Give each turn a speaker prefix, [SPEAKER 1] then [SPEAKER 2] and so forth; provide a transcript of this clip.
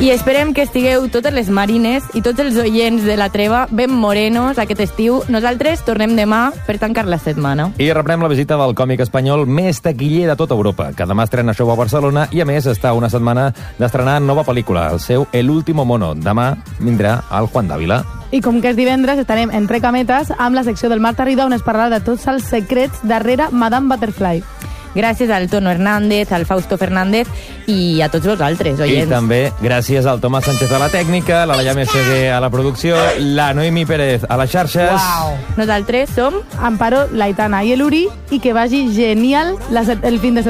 [SPEAKER 1] I esperem que estigueu totes les marines i tots els oients de la treva ben morenos aquest estiu. Nosaltres tornem demà per tancar la setmana.
[SPEAKER 2] I reprenem la visita del còmic espanyol més taquiller de tota Europa, que demà estrena show a Barcelona i, a més, està una setmana d'estrenar nova pel·lícula, el seu El último mono. Demà vindrà el Juan Dávila.
[SPEAKER 3] I com que és divendres, estarem entre cametes amb la secció del Marta Rida, on es parlarà de tots els secrets darrere Madame Butterfly.
[SPEAKER 1] Gràcies al Tono Hernández, al Fausto Fernández i a tots vosaltres, oients.
[SPEAKER 2] I també gràcies al Tomàs Sánchez a la tècnica, la Laia Meseguer a la producció, la Noemi Pérez a les xarxes.
[SPEAKER 3] Wow.
[SPEAKER 1] Nosaltres som
[SPEAKER 3] Amparo, l'Aitana i l'Uri, i que vagi genial el fin de setmana.